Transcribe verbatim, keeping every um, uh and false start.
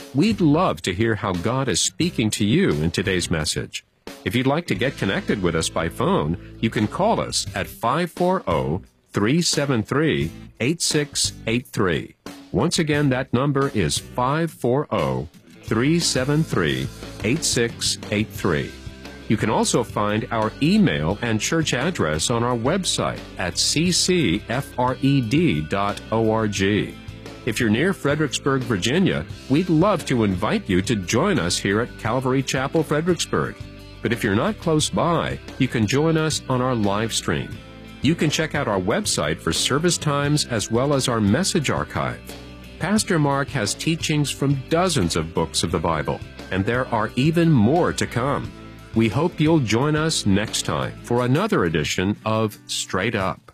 We'd love to hear how God is speaking to you in today's message. If you'd like to get connected with us by phone, you can call us at five four zero, three seven three, eight six eight three. Once again, that number is five four zero, three seven three, eight six eight three. You can also find our email and church address on our website at c c f r e d dot org. If you're near Fredericksburg, Virginia, we'd love to invite you to join us here at Calvary Chapel, Fredericksburg. But if you're not close by, you can join us on our live stream. You can check out our website for service times as well as our message archive. Pastor Mark has teachings from dozens of books of the Bible, and there are even more to come. We hope you'll join us next time for another edition of Straight Up.